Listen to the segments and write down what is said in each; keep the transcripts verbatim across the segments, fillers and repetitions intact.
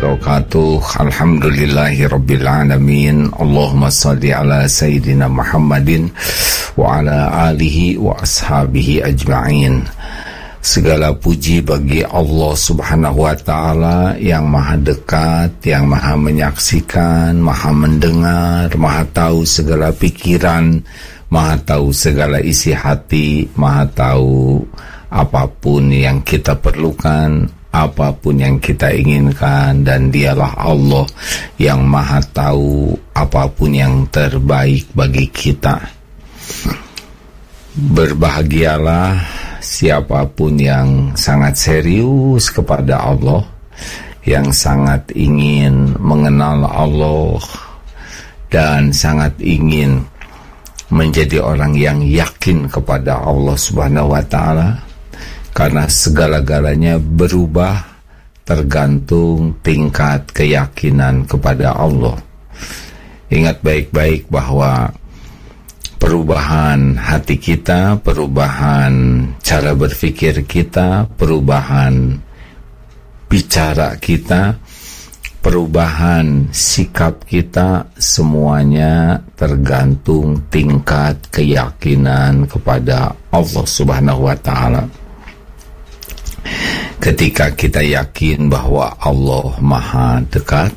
wabarakatuh. Alhamdulillahi rabbil alamin. Allahumma salli ala sayyidina Muhammadin wa ala alihi wa ashabihi ajma'in. Segala puji bagi Allah subhanahu wa ta'ala yang maha dekat, yang maha menyaksikan, maha mendengar, maha tahu segala pikiran, maha tahu segala isi hati, maha tahu apapun yang kita perlukan, apapun yang kita inginkan, dan dialah Allah yang maha tahu apapun yang terbaik bagi kita. Berbahagialah siapapun yang sangat serius kepada Allah, yang sangat ingin mengenal Allah, dan sangat ingin menjadi orang yang yakin kepada Allah subhanahu wa ta'ala. Karena segala-galanya berubah tergantung tingkat keyakinan kepada Allah. Ingat baik-baik bahwa perubahan hati kita, perubahan cara berpikir kita, perubahan bicara kita, perubahan sikap kita, semuanya tergantung tingkat keyakinan kepada Allah subhanahu wa ta'ala. Ketika kita yakin bahwa Allah maha dekat,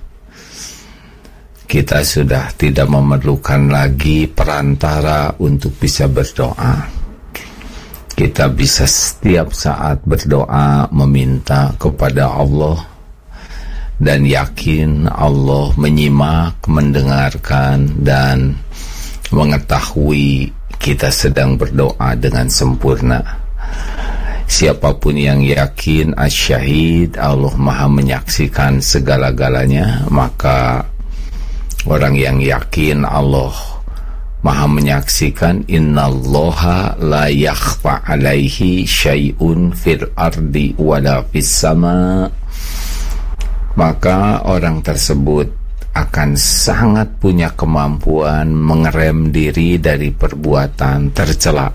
kita sudah tidak memerlukan lagi perantara untuk bisa berdoa. Kita bisa setiap saat berdoa meminta kepada Allah, dan yakin Allah menyimak, mendengarkan, dan mengetahui kita sedang berdoa dengan sempurna. Siapapun yang yakin asyahid Allah maha menyaksikan segala-galanya, maka orang yang yakin Allah maha menyaksikan, innallaha la yakhfa alaihi syai'un fil ardi wala fis sama, maka orang tersebut akan sangat punya kemampuan mengerem diri dari perbuatan tercela,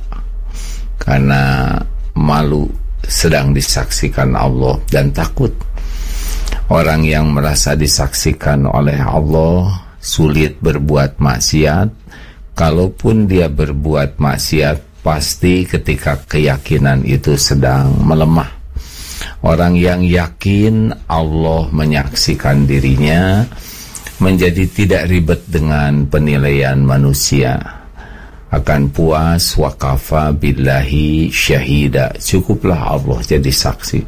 karena malu sedang disaksikan Allah dan takut. Orang yang merasa disaksikan oleh Allah sulit berbuat maksiat. Kalaupun dia berbuat maksiat, pasti ketika keyakinan itu sedang melemah. Orang yang yakin Allah menyaksikan dirinya menjadi tidak ribet dengan penilaian manusia, akan puas wakafa billahi syahida, cukuplah Allah jadi saksi.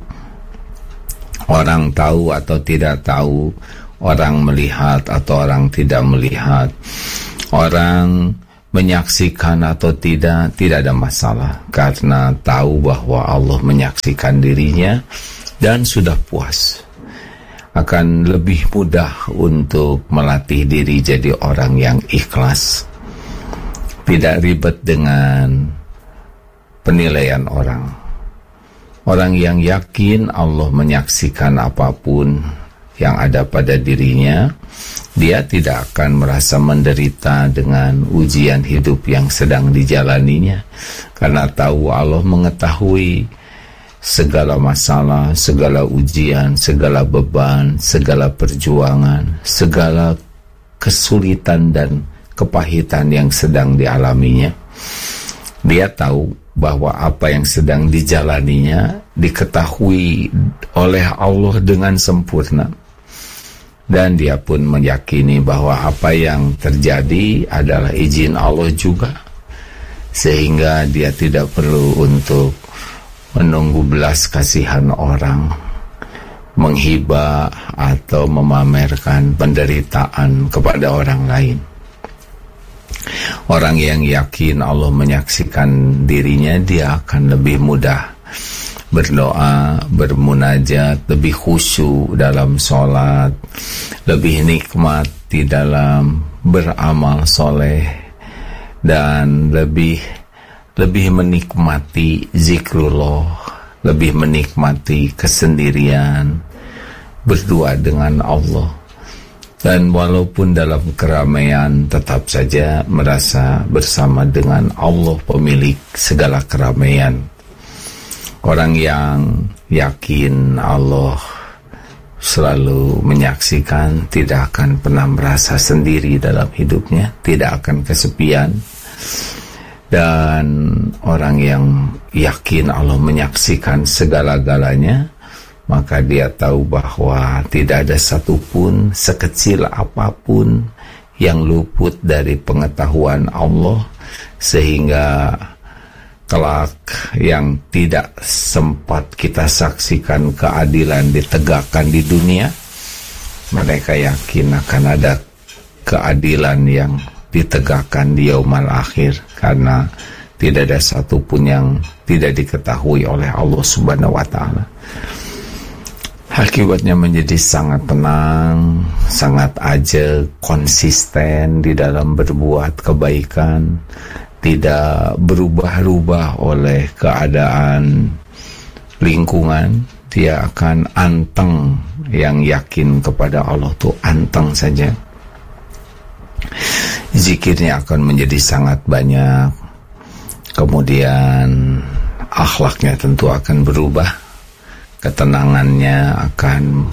Orang tahu atau tidak tahu, orang melihat atau orang tidak melihat, orang menyaksikan atau tidak, tidak ada masalah, karena tahu bahwa Allah menyaksikan dirinya dan sudah puas. Akan lebih mudah untuk melatih diri jadi orang yang ikhlas, tidak ribet dengan penilaian orang. Orang yang yakin Allah menyaksikan apapun yang ada pada dirinya, dia tidak akan merasa menderita dengan ujian hidup yang sedang dijalaninya, karena tahu Allah mengetahui segala masalah, segala ujian, segala beban, segala perjuangan, segala kesulitan dan kepahitan yang sedang dialaminya. Dia tahu bahwa apa yang sedang dijalaninya diketahui oleh Allah dengan sempurna, dan dia pun meyakini bahwa apa yang terjadi adalah izin Allah juga, sehingga dia tidak perlu untuk menunggu belas kasihan orang, menghibah atau memamerkan penderitaan kepada orang lain. Orang yang yakin Allah menyaksikan dirinya, dia akan lebih mudah berdoa, bermunajat, lebih khusyuk dalam sholat, lebih nikmat di dalam beramal soleh, dan lebih lebih menikmati zikrullah, lebih menikmati kesendirian, berdua dengan Allah. Dan walaupun dalam keramaian, tetap saja merasa bersama dengan Allah, pemilik segala keramaian. Orang yang yakin Allah selalu menyaksikan, tidak akan pernah merasa sendiri dalam hidupnya, tidak akan kesepian. Dan orang yang yakin Allah menyaksikan segala-galanya, maka dia tahu bahwa tidak ada satupun sekecil apapun yang luput dari pengetahuan Allah, sehingga kelak yang tidak sempat kita saksikan keadilan ditegakkan di dunia, mereka yakin akan ada keadilan yang ditegakkan di yaumul akhir, karena tidak ada satupun yang tidak diketahui oleh Allah Subhanahu wa Ta'ala. Akibatnya menjadi sangat tenang, sangat aja konsisten di dalam berbuat kebaikan, tidak berubah-ubah oleh keadaan lingkungan. Dia akan anteng, yang yakin kepada Allah tuh anteng saja. Zikirnya akan menjadi sangat banyak. Kemudian akhlaknya tentu akan berubah. Ketenangannya akan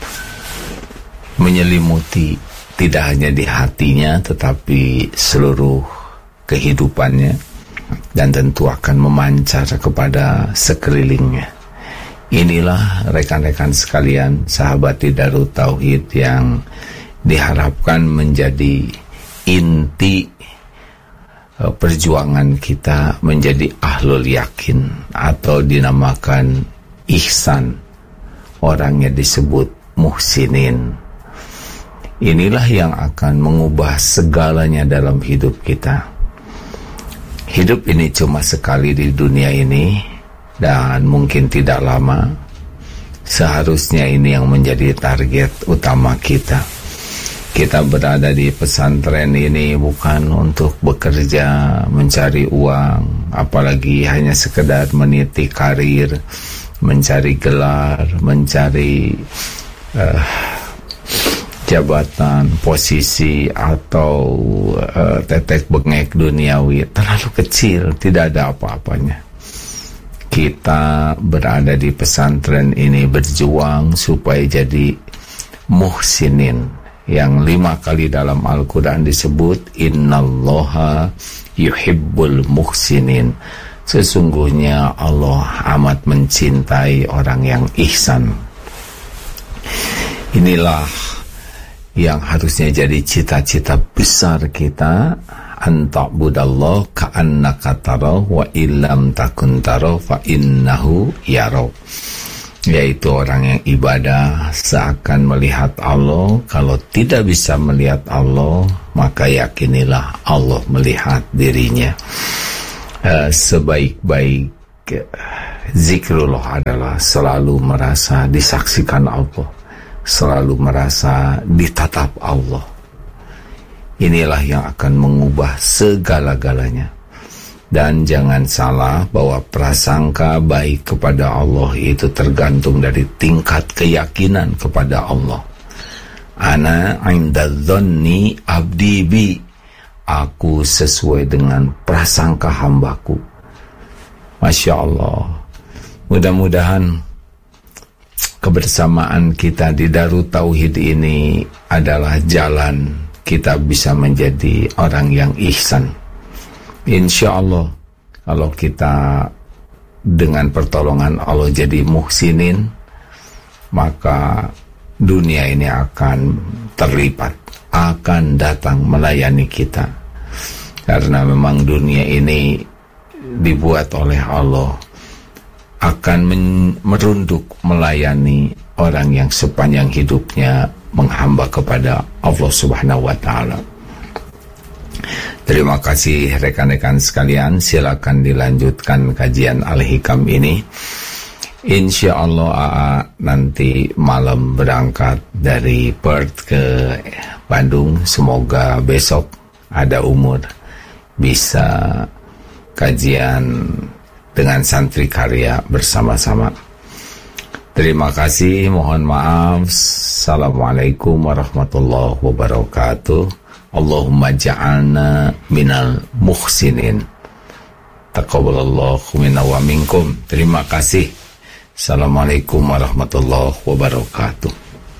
menyelimuti tidak hanya di hatinya, tetapi seluruh kehidupannya, dan tentu akan memancar kepada sekelilingnya. Inilah rekan-rekan sekalian, sahabat di Darut Tauhid, yang diharapkan menjadi inti perjuangan kita menjadi ahlul yakin, atau dinamakan ihsan. Orangnya disebut muhsinin. Inilah yang akan mengubah segalanya dalam hidup kita. Hidup ini cuma sekali di dunia ini, dan mungkin tidak lama. Seharusnya ini yang menjadi target utama kita. Kita berada di pesantren ini bukan untuk bekerja, mencari uang, apalagi hanya sekedar meniti karir, mencari gelar, mencari uh, jabatan, posisi, atau uh, tetek bengek duniawi. Terlalu kecil, tidak ada apa-apanya. Kita berada di pesantren ini berjuang supaya jadi muhsinin, yang lima kali dalam Al-Quran disebut innallaha yuhibbul muhsinin. Sesungguhnya Allah amat mencintai orang yang ihsan. Inilah yang harusnya jadi cita-cita besar kita, anta'budallah ka'annaka tarahu wa illam takun tarahu fa innahu yarahu. Yaitu orang yang ibadah seakan melihat Allah. Kalau tidak bisa melihat Allah, maka yakinilah Allah melihat dirinya. Uh, sebaik-baik zikrullah adalah selalu merasa disaksikan Allah, selalu merasa ditatap Allah. Inilah yang akan mengubah segala-galanya. Dan jangan salah bahwa prasangka baik kepada Allah itu tergantung dari tingkat keyakinan kepada Allah. Ana inda dzanni abdi bi. Aku sesuai dengan prasangka hambaku. Masya Allah. Mudah-mudahan kebersamaan kita di Darut Tauhid ini adalah jalan kita bisa menjadi orang yang ihsan. Insya Allah, kalau kita dengan pertolongan Allah jadi muhsinin, maka dunia ini akan terlipat, akan datang melayani kita. Karena memang dunia ini dibuat oleh Allah, akan merunduk melayani orang yang sepanjang hidupnya menghamba kepada Allah Subhanahu wa Ta'ala. Terima kasih rekan-rekan sekalian. Silakan dilanjutkan kajian Al-Hikam ini. Insya Allah A A nanti malam berangkat dari Perth ke Bandung. Semoga besok ada umur bisa kajian dengan santri karya bersama-sama. Terima kasih, mohon maaf. Assalamualaikum warahmatullahi wabarakatuh. Allahumma ja'alna minal muhsinin. Taqabbalallahu minna wa minkum. Terima kasih. Assalamualaikum warahmatullahi wabarakatuh.